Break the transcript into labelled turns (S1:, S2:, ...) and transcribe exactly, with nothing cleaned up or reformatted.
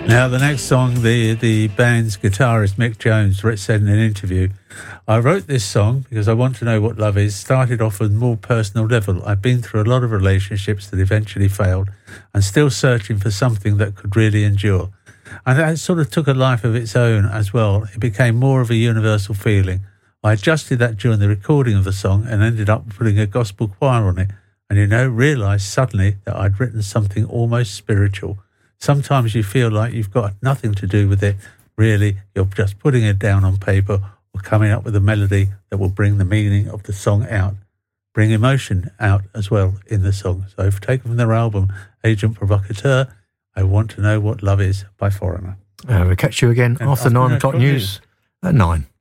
S1: Now, the next song, the, the band's guitarist Mick Jones said in an interview, I wrote this song because I want to know what love is. Started off at a more personal level. I've been through a lot of relationships that eventually failed and still searching for something that could really endure. And that sort of took a life of its own as well. It became more of a universal feeling. I adjusted that during the recording of the song and ended up putting a gospel choir on it. And, you know, realised suddenly that I'd written something almost spiritual. Sometimes you feel like you've got nothing to do with it. Really, you're just putting it down on paper or coming up with a melody that will bring the meaning of the song out, bring emotion out as well in the song. So I've taken from their album, Agent Provocateur, I Want to Know What Love Is by Foreigner.
S2: Uh, we'll catch you again
S1: And
S2: after
S1: after
S2: nine
S1: nine
S2: o'clock
S1: o'clock
S2: news at nine.